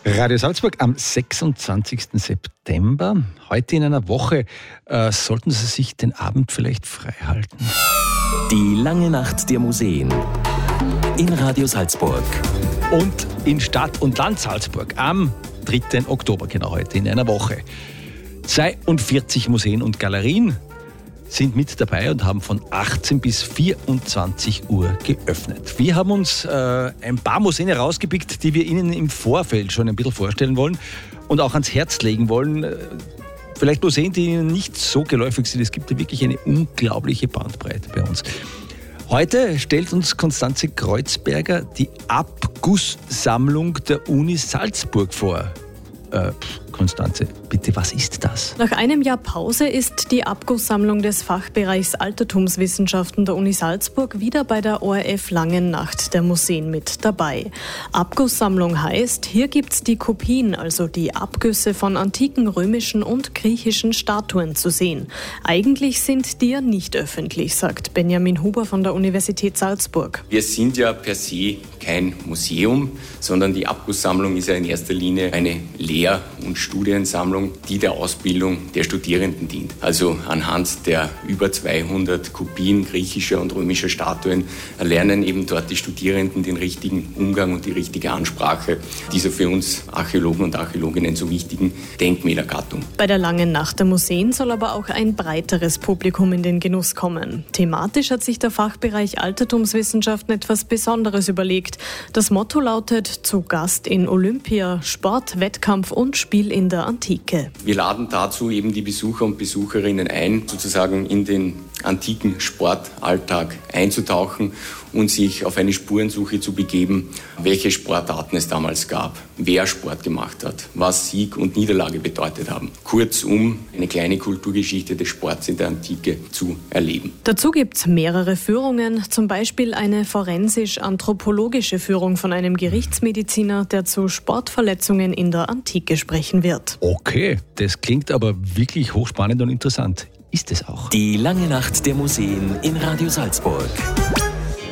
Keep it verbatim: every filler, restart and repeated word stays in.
Radio Salzburg am sechsundzwanzigsten September. Heute in einer Woche äh, sollten Sie sich den Abend vielleicht frei halten. Die lange Nacht der Museen in Radio Salzburg. Und in Stadt und Land Salzburg am dritten Oktober, genau heute in einer Woche. zweiundvierzig Museen und Galerien sind mit dabei und haben von achtzehn bis vierundzwanzig Uhr geöffnet. Wir haben uns äh, ein paar Museen herausgepickt, die wir Ihnen im Vorfeld schon ein bisschen vorstellen wollen und auch ans Herz legen wollen. Vielleicht Museen, die Ihnen nicht so geläufig sind. Es gibt da wirklich eine unglaubliche Bandbreite bei uns. Heute stellt uns Konstanze Kreuzberger die Abgusssammlung der Uni Salzburg vor. Äh, Konstanze, bitte, was ist das? Nach einem Jahr Pause ist die Abgusssammlung des Fachbereichs Altertumswissenschaften der Uni Salzburg wieder bei der O R F Langen Nacht der Museen mit dabei. Abgusssammlung heißt, hier gibt's die Kopien, also die Abgüsse von antiken römischen und griechischen Statuen zu sehen. Eigentlich sind die ja nicht öffentlich, sagt Benjamin Huber von der Universität Salzburg. Wir sind ja per se kein Museum, sondern die Abgusssammlung ist ja in erster Linie eine Lehr- und Studiensammlung, die der Ausbildung der Studierenden dient. Also anhand der über zweihundert Kopien griechischer und römischer Statuen erlernen eben dort die Studierenden den richtigen Umgang und die richtige Ansprache dieser für uns Archäologen und Archäologinnen so wichtigen Denkmälergattung. Bei der Langen Nacht der Museen soll aber auch ein breiteres Publikum in den Genuss kommen. Thematisch hat sich der Fachbereich Altertumswissenschaften etwas Besonderes überlegt. Das Motto lautet: Zu Gast in Olympia, Sport, Wettkampf und Spiel in der Antike. Wir laden dazu eben die Besucher und Besucherinnen ein, sozusagen in den antiken Sportalltag einzutauchen und sich auf eine Spurensuche zu begeben, welche Sportarten es damals gab, wer Sport gemacht hat, was Sieg und Niederlage bedeutet haben. Kurzum, eine kleine Kulturgeschichte des Sports in der Antike zu erleben. Dazu gibt es mehrere Führungen, zum Beispiel eine forensisch-anthropologische Führung von einem Gerichtsmediziner, der zu Sportverletzungen in der Antike sprechen wird. Okay, das klingt aber wirklich hochspannend und interessant. Ist es auch. Die lange Nacht der Museen in Radio Salzburg.